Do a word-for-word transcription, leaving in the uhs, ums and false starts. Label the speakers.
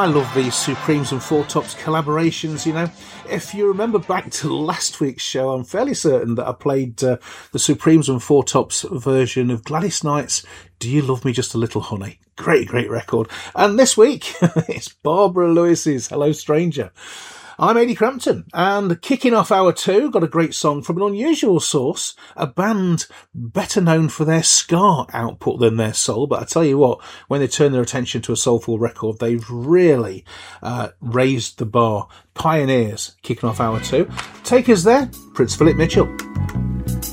Speaker 1: I love these Supremes and Four Tops collaborations, you know. If you remember back to last week's show, I'm fairly certain that I played uh, the Supremes and Four Tops version of Gladys Knight's Do You Love Me Just a Little Honey? Great, great record. And this week, it's Barbara Lewis's Hello Stranger. I'm Ady Crampton, and kicking off hour two, got a great song from an unusual source, a band better known for their ska output than their soul, but I tell you what, when they turn their attention to a soulful record, they've really uh, raised the bar. Pioneers, kicking off hour two. Take us there, Prince Philip Mitchell.